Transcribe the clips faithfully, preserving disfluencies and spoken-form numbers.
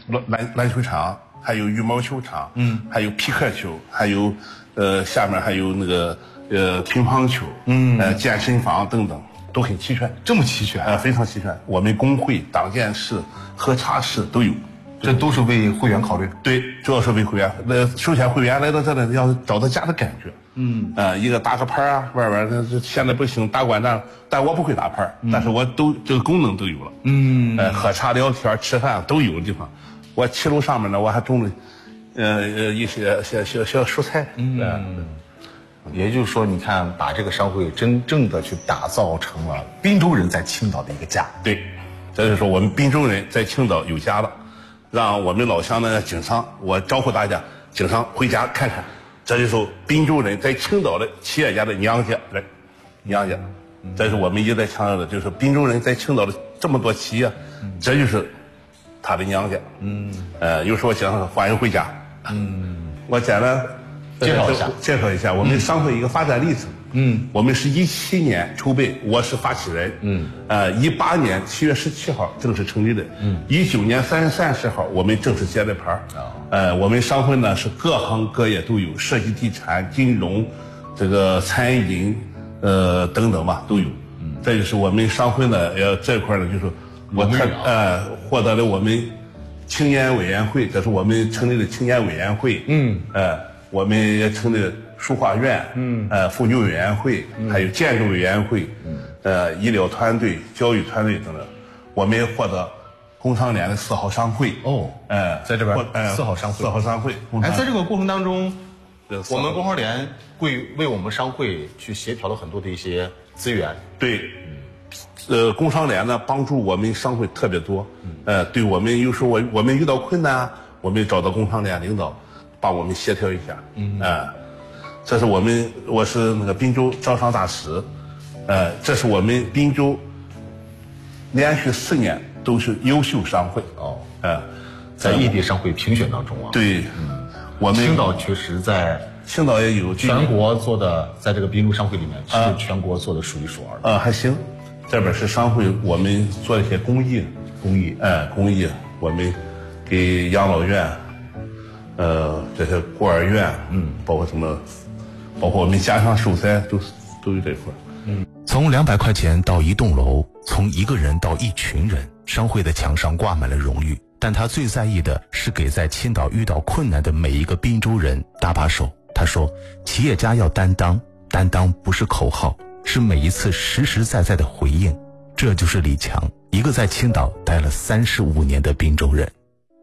篮篮球场，还有羽毛球场，嗯，还有匹克球，还有呃下面还有那个呃乒乓球，嗯，呃健身房等等，都很齐全。 这么齐全？ 呃，非常齐全。我们工会、党建室、喝茶室都有。 这都是为会员考虑。 对，主要是为会员。那首先会员来到这里要找到家的感觉。嗯，呃，一个打个牌啊，外边这现在不行打馆战，但我不会打牌，嗯、但是我都这个功能都有了。嗯，呃，喝茶聊天、吃饭都有地方。我七楼上面呢，我还种了，呃呃一些小小小蔬菜。嗯，呃、 也就是说，你看，把这个商会真正的去打造成了滨州人在青岛的一个家。 对，这就是说我们滨州人在青岛有家了。让我们老乡的经商，我招呼大家经商回家看看，这就是滨州人在青岛的企业家的娘家来，娘家，这是我们一再强调的，就是滨州人在青岛的这么多企业，这就是他的娘家。嗯，呃，有时候讲欢迎回家。嗯，我简单介绍一下， 介绍一下我们商会一个发展历程。嗯，我们是一七年筹备，我是发起人。嗯，呃，一八年七月十七号正式成立的。嗯，一九年三月三十号我们正式揭的牌。哦，呃，我们商会呢是各行各业都有，设计、地产、金融，这个餐饮，呃等等吧都有。嗯，这就是我们商会呢，呃这块呢就是我特呃获得了我们青年委员会，这是我们成立的青年委员会。嗯，呃，我们也成立了书画院，嗯，呃，妇女委员会，嗯、还有建筑委员会，嗯，呃，医疗团队、教育团队等等，我们也获得工商联的四号商会。哦， 呃，在这边，呃，四号商会， 四号商会。 哎，在这个过程当中，我们工商联会为我们商会去协调了很多的一些资源。 对，呃，工商联呢帮助我们商会特别多，嗯、呃，对我们有时候我我们遇到困难，我们找到工商联领导帮我们协调一下，嗯，呃。这是我们，我是那个滨州招商大使，呃，这是我们滨州连续四年都是优秀商会哦，呃， 在异地商会评选当中啊， 对，嗯，我们青岛确实在青岛也有全国做的，在这个滨州商会里面是全国做的数一数二的， 啊、呃，还行，这边是商会，我们做一些公益， 公益， 哎、呃，公益，我们给养老院，呃，这些孤儿院，嗯，包括什么。包括我们家乡蔬菜都都有这块。 嗯，从两百块钱到一栋楼，从一个人到一群人，商会的墙上挂满了荣誉。但他最在意的是给在青岛遇到困难的每一个滨州人搭把手。他说，企业家要担当，担当不是口号，是每一次实实在在的回应。这就是李强，一个在青岛待了三十五年的滨州人。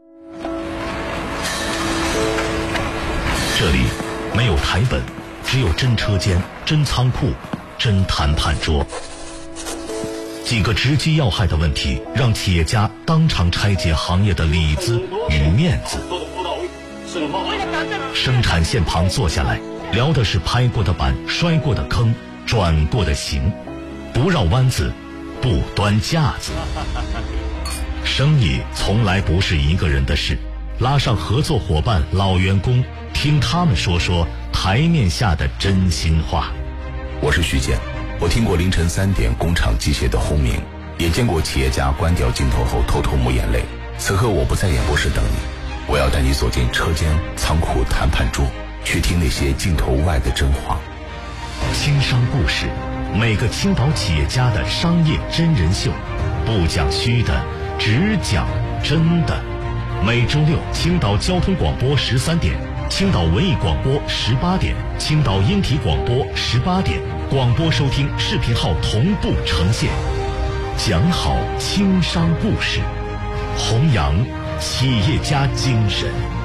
这里没有台本，只有真车间、真仓库、真谈判桌。几个直击要害的问题，让企业家当场拆解行业的里子与面子。生产线旁坐下来，聊的是拍过的板、摔过的坑、转过的形，不绕弯子，不端架子。生意从来不是一个人的事，拉上合作伙伴、老员工，听他们说说台面下的真心话。 我是徐健，我听过凌晨三点工厂机械的轰鸣，也见过企业家关掉镜头后偷偷抹眼泪。此刻我不在演播室等你，我要带你走进车间、仓库、谈判桌，去听那些镜头外的真话。 青商故事，每个青岛企业家的商业真人秀，不讲虚的，只讲真的。每周六青岛交通广播十三点，青岛文艺广播十八点，青岛音体广播十八点，广播收听视频号同步呈现，讲好青商故事，弘扬企业家精神。